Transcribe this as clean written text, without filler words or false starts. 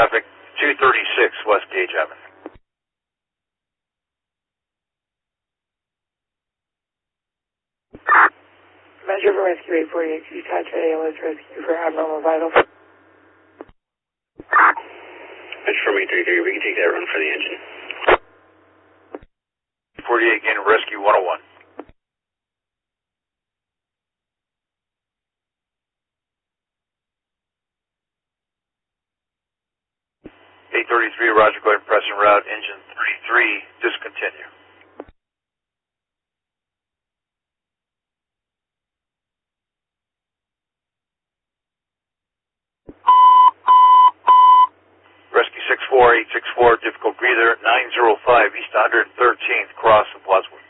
traffic, 236 West Gage Avenue. Metro for Rescue 848, you touch ALS Rescue for abnormal vitals. Metro for 833, we can take that run for the engine. 48 again, Rescue 101. Roger, go ahead and press en route. Engine 33, discontinue. Rescue 64864, difficult breather, 905 East 113th, cross of Bosworth.